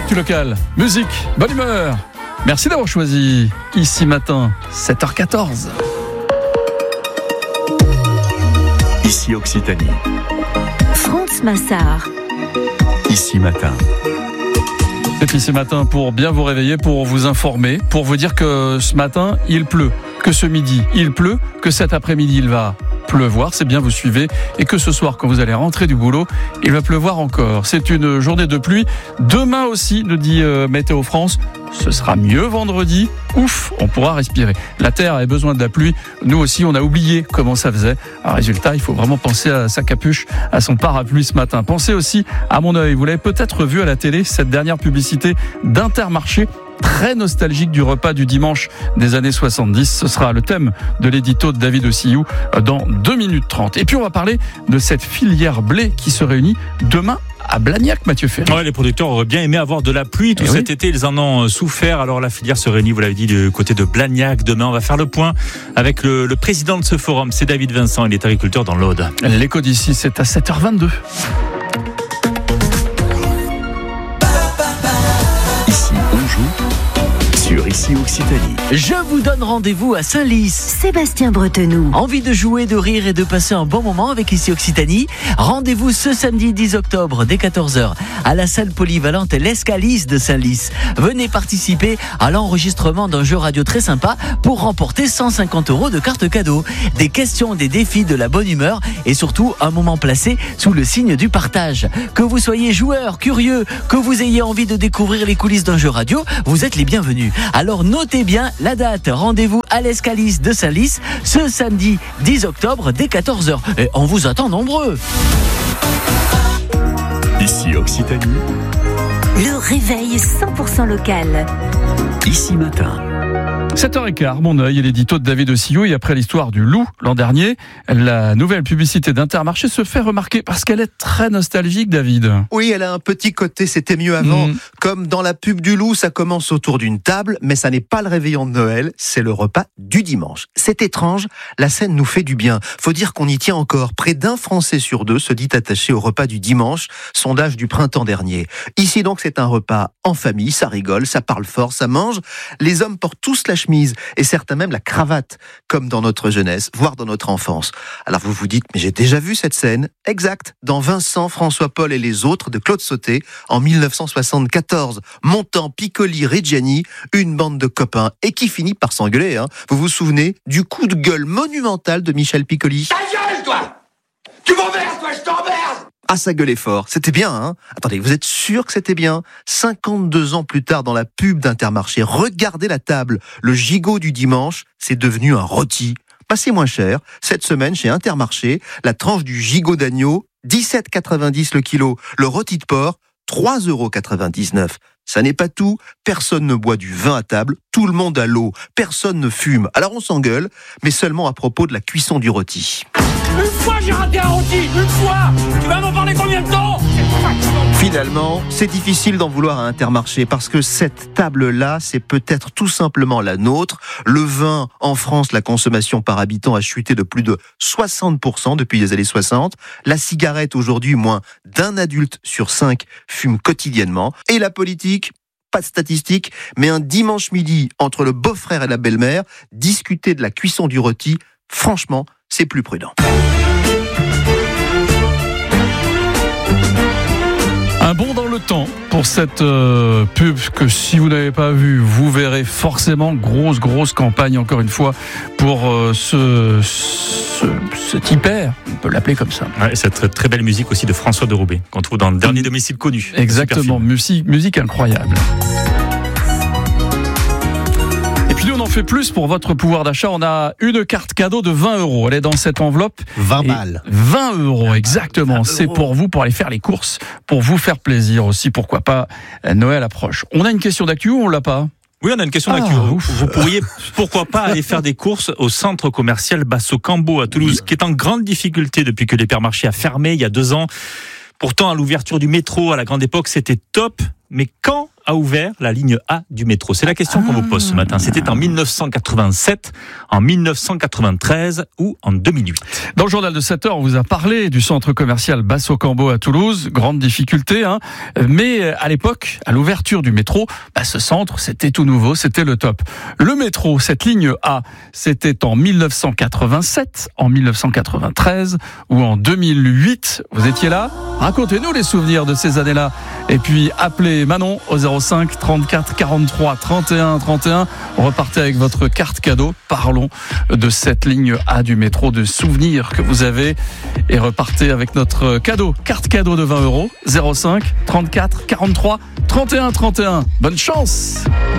l'actu locale, musique, bonne humeur. Merci d'avoir choisi Ici Matin, 7h14. Ici Occitanie. France Massard. Ici Matin. C'est Ici Matin pour bien vous réveiller, pour vous informer, pour vous dire que ce matin, il pleut, que ce midi, il pleut, que cet après-midi, il va pleuvoir, c'est bien, vous suivez, et que ce soir, quand vous allez rentrer du boulot, il va pleuvoir encore. C'est une journée de pluie. Demain aussi, nous dit Météo France, ce sera mieux vendredi. Ouf, on pourra respirer. La terre a besoin de la pluie. Nous aussi, on a oublié comment ça faisait. Alors, résultat, il faut vraiment penser à sa capuche, à son parapluie ce matin. Pensez aussi à mon œil. Vous l'avez peut-être vu à la télé, cette dernière publicité d'Intermarché, très nostalgique du repas du dimanche des années 70. Ce sera le thème de l'édito de David Ossillou dans 2 minutes 30. Et puis on va parler de cette filière blé qui se réunit demain à Blagnac, Mathieu Ferry. Ouais, les producteurs auraient bien aimé avoir de la pluie tout cet été, ils en ont souffert. Alors la filière se réunit, vous l'avez dit, du côté de Blagnac. Demain, on va faire le point avec le président de ce forum, c'est David Vincent, il est agriculteur dans l'Aude. L'écho d'ici, c'est à 7h22. Ici, on joue sur Ici Occitanie. Je vous donne rendez-vous à Saint-Lys. Sébastien Bretenoux. Envie de jouer, de rire et de passer un bon moment avec Ici Occitanie? Rendez-vous ce samedi 10 octobre dès 14h à la salle polyvalente L'Escalice de Saint-Lys. Venez participer à l'enregistrement d'un jeu radio très sympa pour remporter 150 € de cartes cadeaux. Des questions, des défis, de la bonne humeur et surtout un moment placé sous le signe du partage. Que vous soyez joueur, curieux, que vous ayez envie de découvrir les coulisses d'un jeu radio, vous êtes les bienvenus. Alors notez bien la date. Rendez-vous à l'Escalice de Saint-Lys ce samedi 10 octobre dès 14h. Et on vous attend nombreux. Ici Occitanie. Le réveil 100% local. Ici Matin. 7h15, mon œil et l'édito de David Ossillou. Et après l'histoire du loup l'an dernier, la nouvelle publicité d'Intermarché se fait remarquer parce qu'elle est très nostalgique, David. Oui, elle a un petit côté, c'était mieux avant. Comme dans la pub du loup, ça commence autour d'une table, mais ça n'est pas le réveillon de Noël, c'est le repas du dimanche. C'est étrange, la scène nous fait du bien. Faut dire qu'on y tient encore. Près d'un Français sur 2 se dit attaché au repas du dimanche, sondage du printemps dernier. Ici donc, c'est un repas en famille, ça rigole, ça parle fort, ça mange. Les hommes portent tous la chemise et certains même la cravate, comme dans notre jeunesse, voire dans notre enfance. Alors vous vous dites, mais j'ai déjà vu cette scène. Exact, dans Vincent, François-Paul et les autres de Claude Sauté en 1974. Montand, Piccoli, Reggiani, une bande de copains et qui finit par s'engueuler. Vous vous souvenez du coup de gueule monumental de Michel Piccoli? Ta gueule, toi! Tu m'emmerdes, toi, je t'emmerde! Ah, ça gueulait fort. C'était bien, Attendez, vous êtes sûr que c'était bien? 52 ans plus tard, dans la pub d'Intermarché, regardez la table. Le gigot du dimanche, c'est devenu un rôti. Passez moins cher. Cette semaine, chez Intermarché, la tranche du gigot d'agneau, 17,90 le kilo. Le rôti de porc, 3,99 €. Ça n'est pas tout. Personne ne boit du vin à table. Tout le monde a l'eau. Personne ne fume. Alors on s'engueule, mais seulement à propos de la cuisson du rôti. Une fois j'ai raté un rôti, une fois! Tu vas m'en parler combien de temps? Finalement, c'est difficile d'en vouloir à Intermarché parce que cette table-là, c'est peut-être tout simplement la nôtre. Le vin, en France, la consommation par habitant a chuté de plus de 60% depuis les années 60. La cigarette, aujourd'hui, moins d'1 adulte sur 5 fume quotidiennement. Et la politique, pas de statistiques, mais un dimanche midi, entre le beau-frère et la belle-mère, discuter de la cuisson du rôti, franchement, c'est plus prudent. Un bond dans le temps pour cette pub que si vous n'avez pas vu, vous verrez forcément. Grosse campagne encore une fois pour cet hyper, on peut l'appeler comme ça. Ouais, cette très belle musique aussi de François de Roubaix qu'on trouve dans le dernier domicile connu. Exactement, musique incroyable. Et puis nous on en fait plus pour votre pouvoir d'achat. On a une carte cadeau de 20 €. Elle est dans cette enveloppe. 20 balles. 20 €, exactement. C'est pour vous, pour aller faire les courses, pour vous faire plaisir aussi. Pourquoi pas, Noël approche. On a une question d'actu ou on l'a pas? Oui, on a une question d'actu. Vous pourriez, pourquoi pas, aller faire des courses au centre commercial Basso-Cambo à Toulouse, qui est en grande difficulté depuis que l'hypermarché a fermé il y a 2 ans. Pourtant, à l'ouverture du métro à la grande époque, c'était top. Mais quand a ouvert la ligne A du métro? C'est la question qu'on vous pose ce matin. C'était en 1987, en 1993 ou en 2008. Dans le journal de 7h, on vous a parlé du centre commercial Basso-Cambo à Toulouse. Grande difficulté, hein. Mais à l'époque, à l'ouverture du métro, ce centre, c'était tout nouveau, c'était le top. Le métro, cette ligne A, c'était en 1987, en 1993 ou en 2008. Vous étiez là? Racontez-nous les souvenirs de ces années-là. Et puis appelez Manon au 05 34 43 31 31. Repartez avec votre carte cadeau. Parlons de cette ligne A du métro, de souvenirs que vous avez. Et repartez avec notre cadeau, carte cadeau de 20 €. 05 34 43 31 31. Bonne chance!